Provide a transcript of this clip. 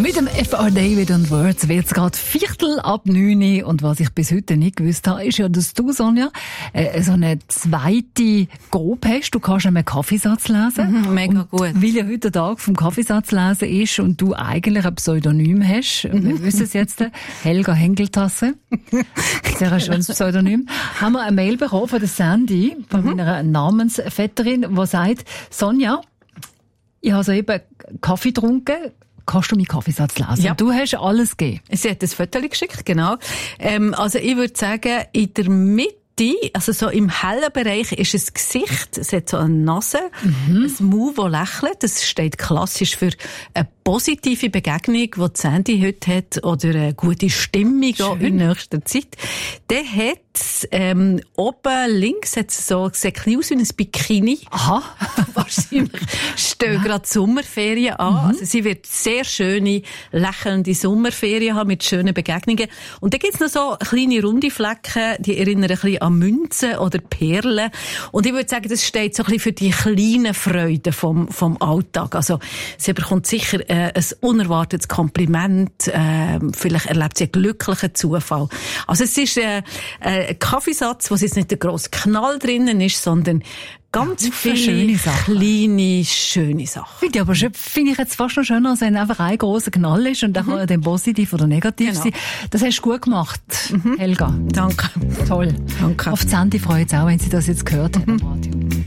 Mit dem FR David und Words wird es gerade 8:45 und was ich bis heute nicht gewusst habe, ist ja, dass du, Sonja, so eine zweite Gabe hast. Du kannst einen Kaffeesatz lesen. Mega gut. Weil ja heute der Tag vom Kaffeesatz lesen ist und du eigentlich ein Pseudonym hast, wir wissen es jetzt, Helga Hengeltasse, sehr ein schönes Pseudonym, haben wir eine Mail bekommen von der Sandy, von meiner Namensvetterin, die sagt, Sonja, ich habe soeben Kaffee getrunken, kannst du meinen Kaffeesatz lesen? Ja. Du hast alles gegeben. Sie hat ein Foto geschickt, genau. Also ich würde sagen, in der Mitte, also so im hellen Bereich, ist ein Gesicht. Es hat so eine Nase, ein Mund, das lächelt. Das steht klassisch für eine positive Begegnung, die Sandy heute hat, oder eine gute Stimmung auch in nächster Zeit. Der hat oben links hat so, sieht ein bisschen aus wie ein Bikini. Aha. Wahrscheinlich stehen gerade Sommerferien an. Also sie wird sehr schöne, lächelnde Sommerferien haben mit schönen Begegnungen. Und dann gibt's noch so kleine runde Flecken, die erinnern ein bisschen an Münzen oder Perlen. Und ich würde sagen, das steht so ein bisschen für die kleinen Freuden vom Alltag. Also sie bekommt sicher ein unerwartetes Kompliment. Vielleicht erlebt sie einen glücklichen Zufall. Also es ist ein Kaffeesatz, wo jetzt nicht der grosse Knall drinnen ist, sondern ganz viele schöne Sachen. Kleine, schöne Sachen. Finde ich jetzt fast noch schöner, als wenn einfach ein grosser Knall ist und dann kann er dann positiv oder negativ sein. Das hast du gut gemacht, Helga. Danke. Toll. Danke. Auf die Sandy freut es auch, wenn sie das jetzt gehört hat am Radio.